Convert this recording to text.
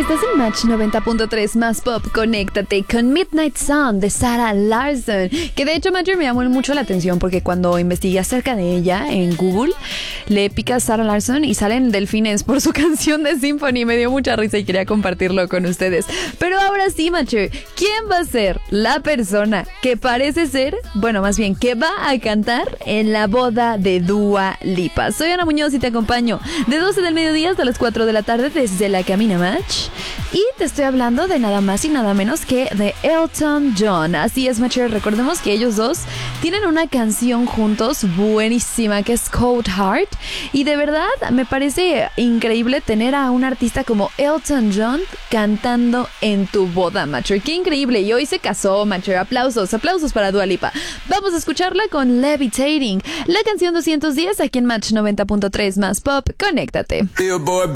Estás en Match 90.3 más pop. Conéctate con Midnight Sun de Sarah Larsson, que de hecho, Matcher, me llamó mucho la atención porque cuando investigué acerca de ella en Google, le picas Sarah Larsson y salen delfines por su canción de Symphony. Me dio mucha risa y quería compartirlo con ustedes. Pero ahora sí, Matcher, ¿quién va a ser la persona que parece ser, bueno, más bien, que va a cantar en la boda de Dua Lipa? Soy Ana Muñoz y te acompaño de 12 del mediodía hasta las 4 de la tarde desde la Camina Match. Y te estoy hablando de nada más y nada menos que de Elton John. Así es, Matcher, recordemos que ellos dos tienen una canción juntos buenísima que es Cold Heart. Y de verdad me parece increíble tener a un artista como Elton John cantando en tu boda, Matcher. Qué increíble. Y hoy se casó, Matcher. Aplausos para Dua Lipa. Vamos a escucharla con Levitating, la canción 210 aquí en Match 90.3 más pop. Conéctate.